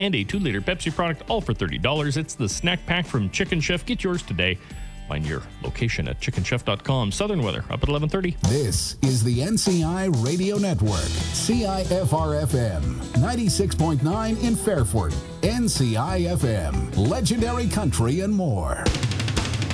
and a 2-liter Pepsi product, all for $30. It's the snack pack from Chicken Chef. Get yours today. Find your location at chickenchef.com. Southern weather up at 11:30. This is the NCI Radio Network, CIFR-FM, 96.9 in Fairford, NCI-FM, Legendary Country and more.